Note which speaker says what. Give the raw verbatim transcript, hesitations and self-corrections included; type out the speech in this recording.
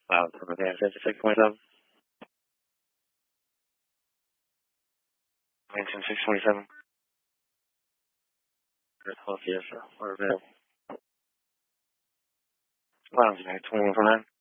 Speaker 1: Wow, okay, fifty-six point seven. Maintain six twenty-seven. Yes, sir. We're available. Lounge, twenty-one for nine.